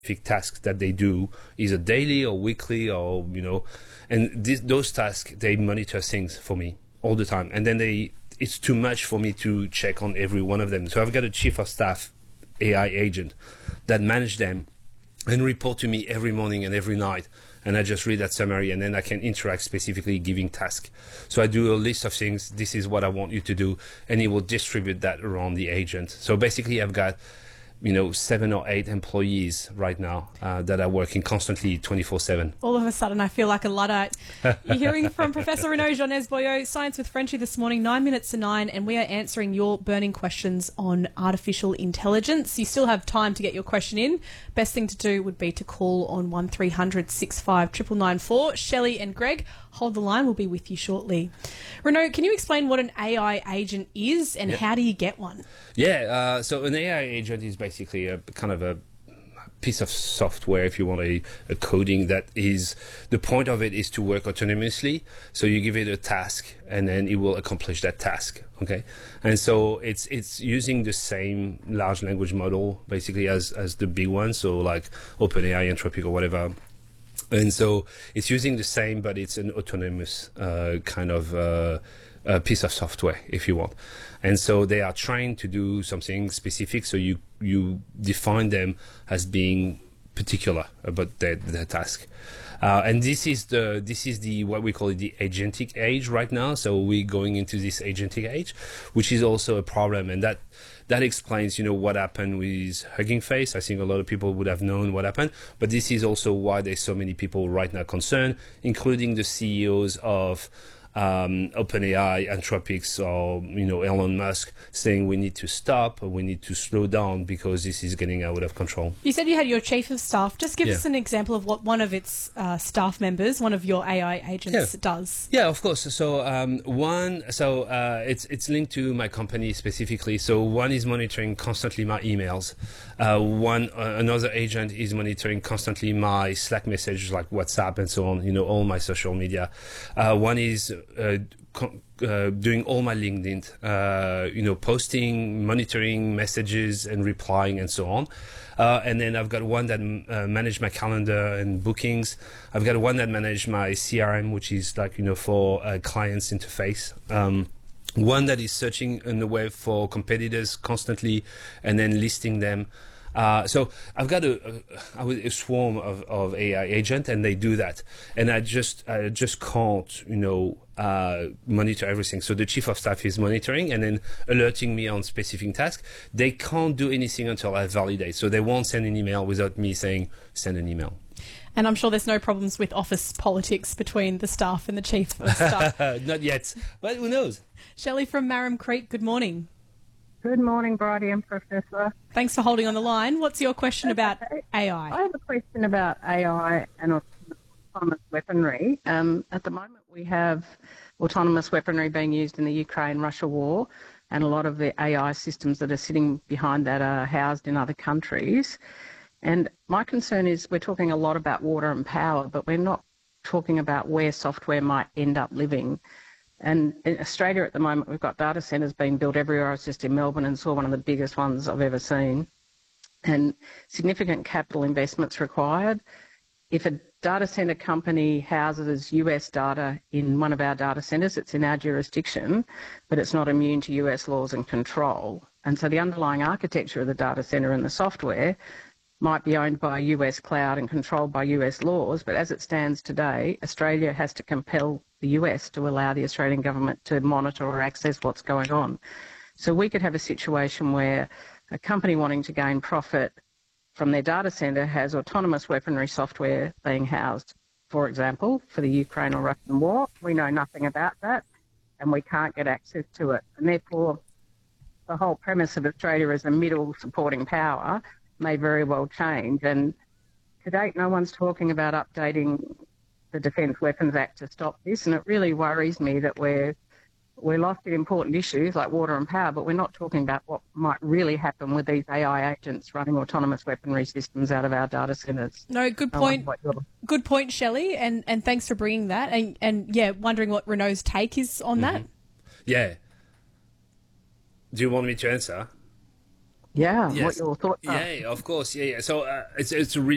tasks that they do, either daily or weekly, or and those tasks, they monitor things for me all the time, and then it's too much for me to check on every one of them. So I've got a chief of staff AI agent that manage them and report to me every morning and every night, and I just read that summary, and then I can interact, specifically giving tasks. So I do a list of things. This is what I want you to do, and he will distribute that around the agent. So basically I've got 7 or 8 employees right now that are working constantly 24/7. All of a sudden, I feel like a Luddite. You're hearing from Professor Renaud Joannès-Boyau, Science with Frenchy this morning, 9 minutes to 9, and we are answering your burning questions on artificial intelligence. You still have time to get your question in. Best thing to do would be to call on 1300 65 99994. Shelley and Greg, hold the line. We'll be with you shortly. Renaud, can you explain what an AI agent is and how do you get one? Yeah, so an AI agent is basically a kind of a piece of software, if you want, a coding that is, the point of it is to work autonomously. So you give it a task and then it will accomplish that task, okay? And so it's using the same large language model basically as the big ones, so like OpenAI, Anthropic or whatever. And so it's using the same, but it's an autonomous kind of piece of software, if you want. And so they are trying to do something specific, so you define them as being particular about their task. And this is the what we call it, the agentic age right now. So we're going into this agentic age, which is also a problem, and that explains what happened with Hugging Face. I think a lot of people would have known what happened, but this is also why there's so many people right now concerned, including the CEOs of OpenAI, Anthropic, or Elon Musk, saying we need to stop, or we need to slow down because this is getting out of control. You said you had your chief of staff. Just give us an example of what one of its staff members, one of your AI agents, does. Yeah, of course. So it's linked to my company specifically. So one is monitoring constantly my emails. Another agent is monitoring constantly my Slack messages, like WhatsApp and so on. All my social media. One is doing all my LinkedIn, posting, monitoring messages and replying and so on. And then I've got one that manage my calendar and bookings. I've got one that manage my CRM, which is like, for clients interface. One that is searching on the web for competitors constantly and then listing them. So I've got a swarm of AI agents, and they do that. And I just can't, monitor everything. So the chief of staff is monitoring and then alerting me on specific tasks. They can't do anything until I validate. So they won't send an email without me saying, send an email. And I'm sure there's no problems with office politics between the staff and the chief of staff. Not yet, but who knows? Shelley from Marram Creek, good morning. Good morning, Bridie and Professor. Thanks for holding on the line. What's your question about AI? I have a question about AI and autonomous weaponry. At the moment, we have autonomous weaponry being used in the Ukraine-Russia war, and a lot of the AI systems that are sitting behind that are housed in other countries. And my concern is we're talking a lot about water and power, but we're not talking about where software might end up living. And in Australia at the moment, we've got data centres being built everywhere. I was just in Melbourne and saw one of the biggest ones I've ever seen. And significant capital investments required. If a data centre company houses US data in one of our data centres, it's in our jurisdiction, but it's not immune to US laws and control. And so the underlying architecture of the data centre and the software might be owned by a US cloud and controlled by US laws, but as it stands today, Australia has to compel the US to allow the Australian government to monitor or access what's going on. So we could have a situation where a company wanting to gain profit from their data centre has autonomous weaponry software being housed, for example, for the Ukraine or Russian war. We know nothing about that and we can't get access to it. And therefore, the whole premise of Australia as a middle supporting power may very well change. And to date, no one's talking about updating the Defence Weapons Act to stop this, and it really worries me that we're lost in important issues like water and power, but we're not talking about what might really happen with these AI agents running autonomous weaponry systems out of our data centres. No, good point. Good point, Shelley, and thanks for bringing that. And yeah, wondering what Renaud's take is on that. Yeah. Do you want me to answer? Yeah, Yes. what your thoughts are. Yeah, of course. Yeah. So it's a really